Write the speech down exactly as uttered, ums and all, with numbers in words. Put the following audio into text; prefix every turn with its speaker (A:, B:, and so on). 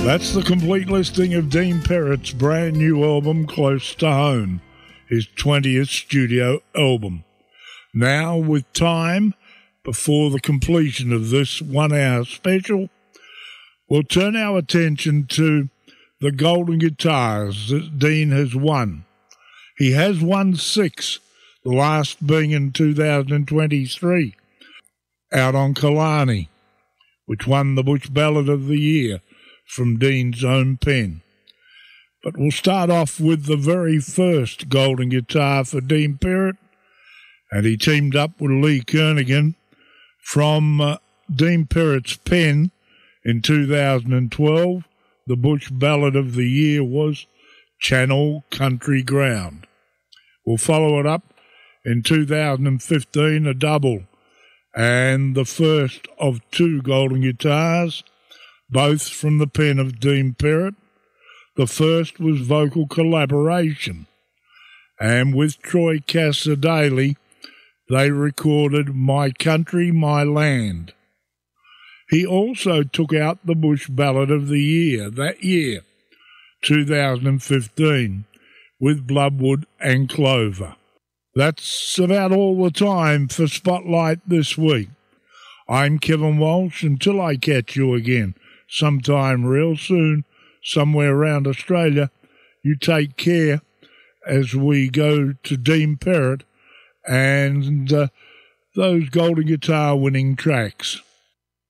A: That's the complete listing of Dean Perrett's brand new album, Close to Home, his twentieth studio album. Now, with time before the completion of this one-hour special, we'll turn our attention to the Golden Guitars that Dean has won. He has won six, the last being in two thousand twenty-three, out on Killarney, which won the Bush Ballad of the Year from Dean's own pen. But we'll start off with the very first Golden Guitar for Dean Perrett, and he teamed up with Lee Kernaghan from uh, Dean Perrett's pen in two thousand twelve. The Bush Ballad of the Year was Channel Country Ground. We'll follow it up in two thousand fifteen, a double, and the first of two Golden Guitars, both from the pen of Dean Perrett. The first was vocal collaboration, and with Troy Cassar-Daley, they recorded My Country, My Land. He also took out the Bush Ballad of the Year that year, two thousand fifteen, with Bloodwood and Clover. That's about all the time for Spotlight this week. I'm Kevin Walsh. Until I catch you again sometime real soon, somewhere around Australia, you take care as we go to Dean Perrett and uh, those Golden Guitar winning tracks.